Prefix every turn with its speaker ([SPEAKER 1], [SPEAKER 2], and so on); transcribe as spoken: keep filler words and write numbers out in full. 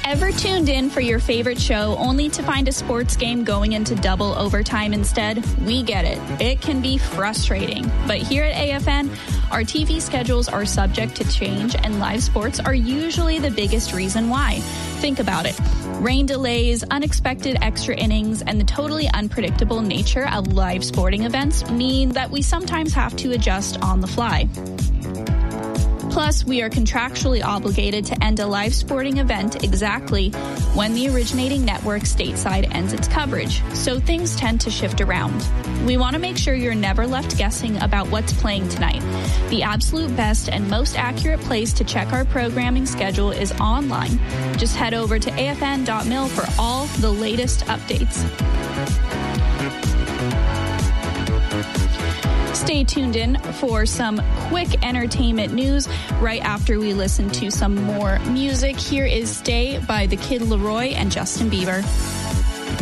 [SPEAKER 1] Ever tuned in for your favorite show only to find a sports game going into double overtime instead? We get it. It can be frustrating. But here at A F N, our T V schedules are subject to change, and live sports are usually the biggest reason why. Think about it. Rain delays, unexpected extra innings, and the totally unpredictable nature of live sporting events mean that we sometimes have to adjust on the fly. Plus, we are contractually obligated to end a live sporting event exactly when the originating network stateside ends its coverage, so things tend to shift around. We want to make sure you're never left guessing about what's playing tonight. The absolute best and most accurate place to check our programming schedule is online. Just head over to A F N dot mil for all the latest updates. Stay tuned in for some quick entertainment news right after we listen to some more music. Here is Stay by The Kid Laroi and Justin Bieber.